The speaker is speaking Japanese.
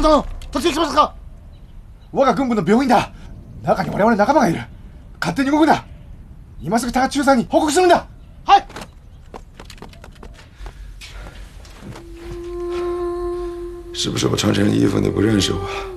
殿、突撃しますか？ 我が軍部の病院だ。中に我々の仲間がいる。勝手に動くな。今すぐ高中さんに報告するんだ。 はい。 是不是我穿成衣服你不认识我？